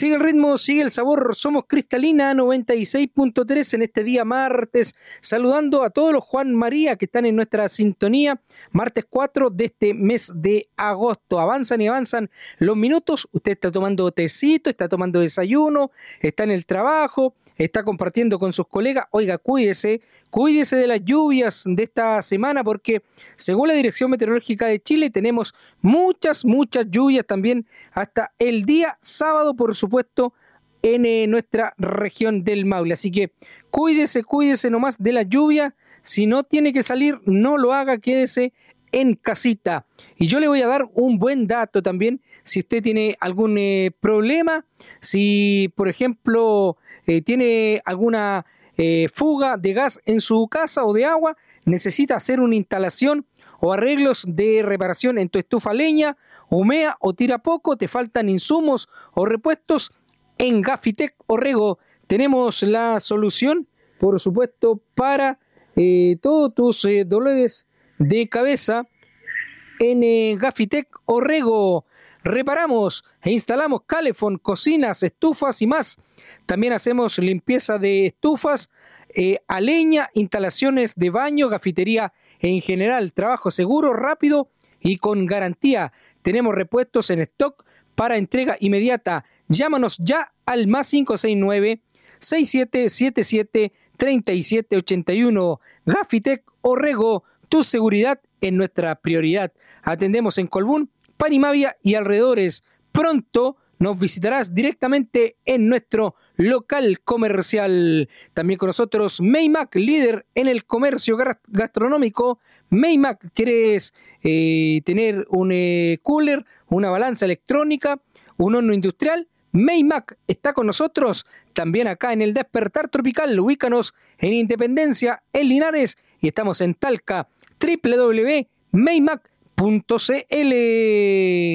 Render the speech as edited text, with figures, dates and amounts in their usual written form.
Sigue el ritmo, sigue el sabor. Somos Cristalina 96.3 en este día martes. Saludando a todos los Juan María que están en nuestra sintonía. Martes 4 de este mes de agosto. Avanzan y avanzan los minutos. Usted está tomando tecito, está tomando desayuno, está en el trabajo, está compartiendo con sus colegas. Oiga, cuídese de las lluvias de esta semana porque según la Dirección Meteorológica de Chile tenemos muchas lluvias también hasta el día sábado, por supuesto, en nuestra región del Maule. Así que cuídese nomás de la lluvia. Si no tiene que salir, no lo haga, quédese en casita. Y yo le voy a dar un buen dato también. Si usted tiene algún problema, si por ejemplo tiene alguna fuga de gas en su casa o de agua, necesita hacer una instalación o arreglos de reparación en tu estufa a leña, humea o tira poco, te faltan insumos o repuestos, en Gafitec Orrego tenemos la solución, por supuesto, para todos tus dolores de cabeza. En Gafitec Orrego reparamos e instalamos calefón, cocinas, estufas y más. También hacemos limpieza de estufas a leña, instalaciones de baño, gafitería en general. Trabajo seguro, rápido y con garantía. Tenemos repuestos en stock para entrega inmediata. Llámanos ya al +569 6777 3781. Gafitec Orrego, tu seguridad es nuestra prioridad. Atendemos en Colbún, Panimavia y alrededores. Pronto nos visitarás directamente en nuestro local comercial. También con nosotros Maymac, líder en el comercio gastronómico. Maymac, ¿quieres tener un cooler, una balanza electrónica, un horno industrial? Maymac está con nosotros también acá en el Despertar Tropical. Ubícanos en Independencia, en Linares, y estamos en Talca. www.maymac.cl.